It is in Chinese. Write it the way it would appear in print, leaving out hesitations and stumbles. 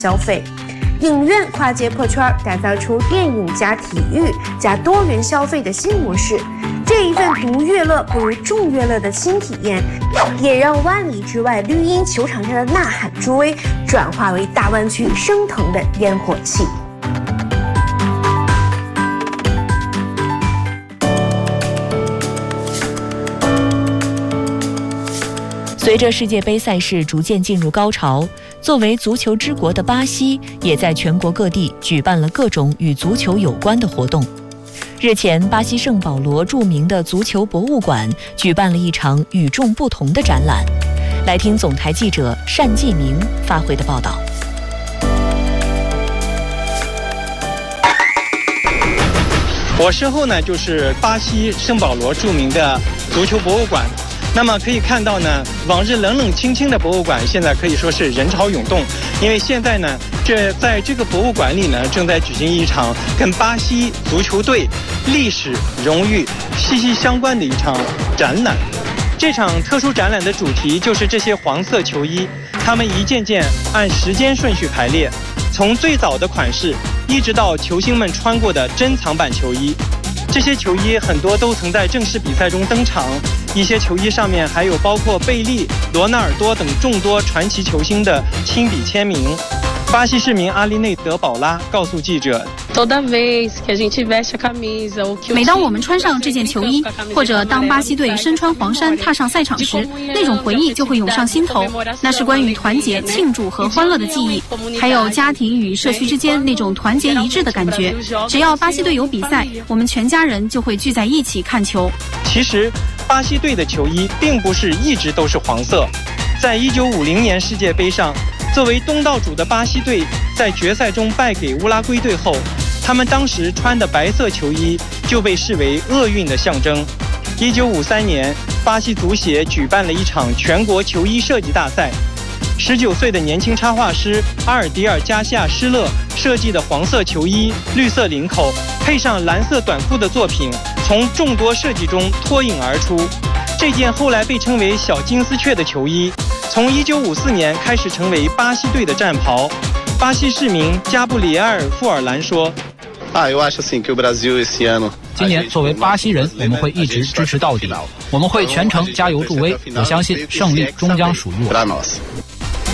消费。影院跨界破圈，打造出电影加体育加多元消费的新模式。这一份独乐乐不如众乐乐的新体验，也让万里之外绿茵球场上的呐喊助威，转化为大湾区升腾的烟火气。 随着世界杯赛事逐渐进入高潮，作为足球之国的巴西也在全国各地举办了各种与足球有关的活动。日前，巴西圣保罗著名的足球博物馆举办了一场与众不同的展览。来听总台记者单继明发回的报道。 我身后呢，就是巴西圣保罗著名的足球博物馆。那么可以看到呢，往日冷冷清清的博物馆现在可以说是人潮涌动，因为现在呢，在这个博物馆里呢，正在举行一场跟巴西足球队历史荣誉息息相关的一场展览。这场特殊展览的主题就是这些黄色球衣，它们一件件按时间顺序排列，从最早的款式一直到球星们穿过的珍藏版球衣。这些球衣很多都曾在正式比赛中登场，一些球衣上面还有包括贝利、罗纳尔多等众多传奇球星的亲笔签名。巴西市民阿利内德·保拉告诉记者， 每当我们穿上这件球衣，或者当巴西队身穿黄衫踏上赛场时，那种回忆就会涌上心头。那是关于团结、庆祝和欢乐的记忆，还有家庭与社区之间那种团结一致的感觉。只要巴西队有比赛，我们全家人就会聚在一起看球。 其实，巴西队的球衣并不是一直都是黄色。在1950年世界杯上，作为东道主的巴西队在决赛中败给乌拉圭队后，他们当时穿的白色球衣就被视为厄运的象征。1953年，巴西足协举办了一场全国球衣设计大赛。19岁的年轻插画师阿尔迪尔·加西亚·施勒设计的黄色球衣、绿色领口，配上蓝色短裤的作品，从众多设计中脱颖而出。这件后来被称为小金丝雀的球衣，从1954年开始成为巴西队的战袍。巴西市民加布里埃尔·富尔兰说：“ 今年作为巴西人，我们会一直支持到底，我们会全程加油助威。我相信胜利终将属于我。”